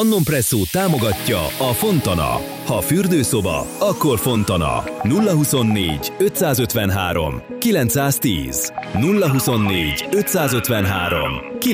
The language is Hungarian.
Annon-Presso támogatja a Fontana. Ha fürdőszoba, akkor Fontana. 024 553 910. 024 553